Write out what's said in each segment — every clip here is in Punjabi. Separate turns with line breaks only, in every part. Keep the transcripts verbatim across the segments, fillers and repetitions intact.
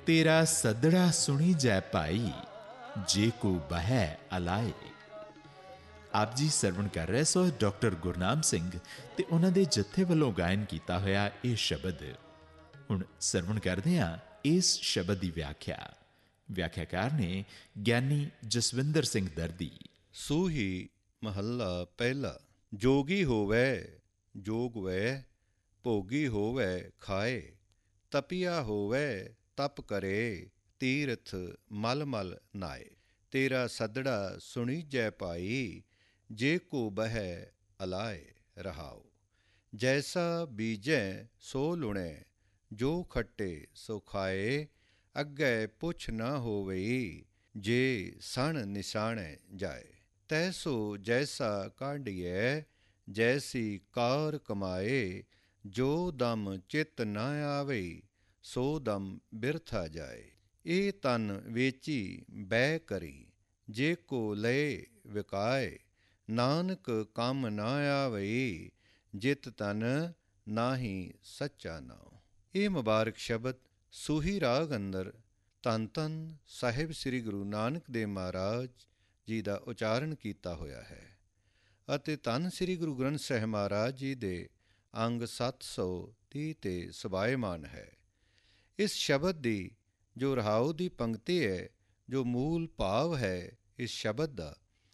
तेरा सदड़ा सुनी जै भाई, जे को बहै अलाए। ਆਪ ਜੀ ਸਰਵਣ ਕਰ ਰਹੇ ਸੋ ਡਾਕਟਰ ਗੁਰਨਾਮ ਸਿੰਘ ਤੇ ਉਹਨਾਂ ਦੇ ਜੱਥੇ ਵੱਲੋਂ ਗਾਇਨ ਕੀਤਾ ਹੋਇਆ ਇਹ ਸ਼ਬਦ। ਹੁਣ ਸਰਵਣ ਕਰਦੇ ਹਾਂ ਇਸ ਸ਼ਬਦ ਦੀ ਵਿਆਖਿਆ। ਵਿਆਖਿਆਕਾਰ ਨੇ ਗਿਆਨੀ ਜਸਵਿੰਦਰ ਸਿੰਘ ਦਰਦੀ।
ਸੂਹੀ ਮਹੱਲਾ ਪਹਿਲਾ। ਜੋਗੀ ਹੋਵੈ ਜੋਗ ਵੈ, ਭੋਗੀ ਹੋਵੈ ਖਾਏ, ਤਪੀਆ ਹੋਵੈ ਤਪ ਕਰੇ, ਤੀਰਥ ਮਲ ਮਲ ਨਾਏ। ਤੇਰਾ ਸਦੜਾ ਸੁਣੀਜੈ ਭਾਈ, ਜੇ ਕੋ ਬਹਿ ਅਲਾਏ। ਰਹਾਉ। ਜੈਸਾ ਬੀਜੈ ਸੋ ਲੁਣੈ, ਜੋ ਖੱਟੇ ਸੋ ਖਾਏ, ਅੱਗੇ ਪੁੱਛ ਨਾ ਹੋਵਈ, ਜੇ ਸਣ ਨਿਸ਼ਾਣੈ ਜਾਏ। ਤੈਸੋ ਜੈਸਾ ਕਾਢੀਐ, ਜੈਸੀ ਕਾਰ ਕਮਾਏ, ਜੋ ਦਮ ਚਿੱਤ ਨਾ ਆਵਈ, ਸੋ ਦਮ ਬਿਰਥਾ ਜਾਏ। ਇਹ ਤਨ ਵੇਚੀ ਬੈ ਕਰੀ, ਜੇ ਕੋ ਲਏ ਵਿਕਾਏ, ਨਾਨਕ ਕੰਮ ਨਾ ਆਵਈ, ਜਿਤ ਤਨ ਨਾਹੀ ਸੱਚਾ ਨਾਉ। ਇਹ ਮੁਬਾਰਕ ਸ਼ਬਦ ਸੂਹੀ ਰਾਗ ਅੰਦਰ ਧੰਨ ਧੰਨ ਸਾਹਿਬ ਸ੍ਰੀ ਗੁਰੂ ਨਾਨਕ ਦੇਵ ਮਹਾਰਾਜ ਜੀ ਦਾ ਉਚਾਰਨ ਕੀਤਾ ਹੋਇਆ ਹੈ ਅਤੇ ਧੰਨ ਸ੍ਰੀ ਗੁਰੂ ਗ੍ਰੰਥ ਸਾਹਿਬ ਮਹਾਰਾਜ ਜੀ ਦੇ ਅੰਗ ਸੱਤ ਸੌ ਤੀਹ 'ਤੇ ਸਬਾਏਮਾਨ ਹੈ। ਇਸ ਸ਼ਬਦ ਦੀ ਜੋ ਰਹਾਉ ਦੀ ਪੰਕਤੀ ਹੈ, ਜੋ ਮੂਲ ਭਾਵ ਹੈ ਇਸ ਸ਼ਬਦ ਦਾ,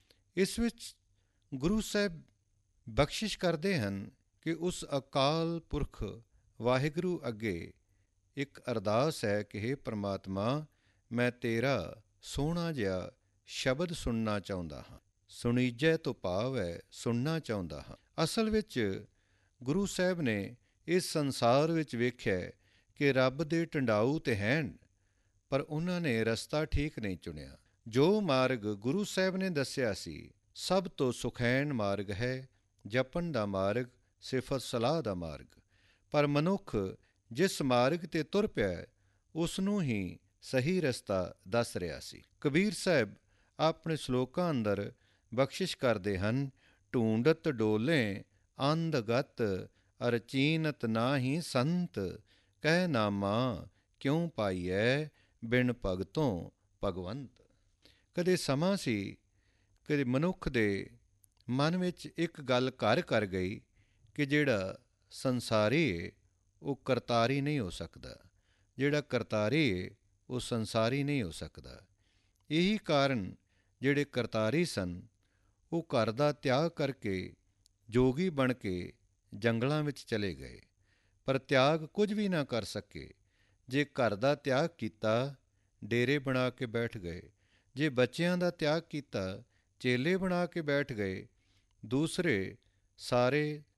ਇਸ ਵਿੱਚ ਗੁਰੂ ਸਾਹਿਬ ਬਖਸ਼ਿਸ਼ ਕਰਦੇ ਹਨ ਕਿ ਉਸ ਅਕਾਲ ਪੁਰਖ ਵਾਹਿਗੁਰੂ ਅੱਗੇ ਇੱਕ ਅਰਦਾਸ ਹੈ ਕਿ ਹੇ ਪਰਮਾਤਮਾ, ਮੈਂ ਤੇਰਾ ਸੋਹਣਾ ਜਿਹਾ ਸ਼ਬਦ ਸੁਣਨਾ ਚਾਹੁੰਦਾ ਹਾਂ। ਸੁਣੀਜੈ ਤੋਂ ਭਾਵ ਹੈ ਸੁਣਨਾ ਚਾਹੁੰਦਾ ਹਾਂ। ਅਸਲ ਵਿੱਚ ਗੁਰੂ ਸਾਹਿਬ ਨੇ ਇਸ ਸੰਸਾਰ ਵਿੱਚ ਵੇਖਿਆ ਕਿ ਰੱਬ ਦੇ ਢੰਡਾਊ ਤੇ ਹਨ, ਪਰ ਉਹਨਾਂ ਨੇ ਰਸਤਾ ਠੀਕ ਨਹੀਂ ਚੁਣਿਆ। ਜੋ ਮਾਰਗ ਗੁਰੂ ਸਾਹਿਬ ਨੇ ਦੱਸਿਆ ਸੀ, ਸਭ ਤੋਂ ਸੁਖੈਨ ਮਾਰਗ ਹੈ ਜਪਣ ਦਾ ਮਾਰਗ, ਸਿਫਤ ਸਲਾਹ ਦਾ ਮਾਰਗ। ਪਰ ਮਨੁੱਖ ਜਿਸ ਮਾਰਗ 'ਤੇ ਤੁਰ ਪਿਆ, ਉਸ ਨੂੰ ਹੀ ਸਹੀ ਰਸਤਾ ਦੱਸ ਰਿਹਾ ਸੀ। ਕਬੀਰ ਸਾਹਿਬ ਆਪਣੇ ਸਲੋਕਾਂ ਅੰਦਰ ਬਖਸ਼ਿਸ਼ ਕਰਦੇ ਹਨ, ਢੂੰਡਤ ਡੋਲੇ ਅੰਧਗਤ, ਅਰ ਚੀਨਤ ਨਾਹੀ ਸੰਤ, ਕਹਿ ਨਾਮਾ ਕਿਉਂ ਪਾਈਐ, ਬਿਨ ਭਗਤੋਂ ਭਗਵੰਤ। ਕਦੇ ਸਮਾਂ ਸੀ ਕਿ ਮਨੁੱਖ ਦੇ ਮਨ ਵਿੱਚ ਇੱਕ ਗੱਲ ਘਰ ਕਰ ਗਈ ਕਿ ਜਿਹੜਾ ਸੰਸਾਰੀ ਹੈ ਉਹ ਕਰਤਾਰੀ ਨਹੀਂ ਹੋ ਸਕਦਾ, ਜਿਹੜਾ ਕਰਤਾਰੀ ਹੈ ਉਹ ਸੰਸਾਰੀ ਨਹੀਂ ਹੋ ਸਕਦਾ। ਇਹੀ ਕਾਰਨ ਜਿਹੜੇ ਕਰਤਾਰੀ ਸਨ ਉਹ ਘਰ ਦਾ ਤਿਆਗ ਕਰਕੇ ਜੋਗੀ ਬਣ ਕੇ ਜੰਗਲਾਂ ਵਿੱਚ ਚਲੇ ਗਏ, ਪਰ ਤਿਆਗ ਕੁਝ ਵੀ ਨਾ ਕਰ ਸਕੇ। ਜੇ ਘਰ ਦਾ ਤਿਆਗ ਕੀਤਾ, ਡੇਰੇ ਬਣਾ ਕੇ ਬੈਠ ਗਏ। ਜੇ ਬੱਚਿਆਂ ਦਾ ਤਿਆਗ ਕੀਤਾ, ਚੇਲੇ ਬਣਾ ਕੇ ਬੈਠ ਗਏ। ਦੂਸਰੇ ਸਾਰੇ